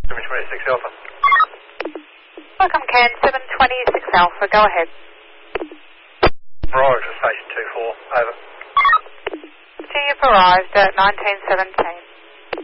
726 Alpha. Welcome, Cairn 726 Alpha. Go ahead. Arrived at station 24. Over. So you've arrived at 1917.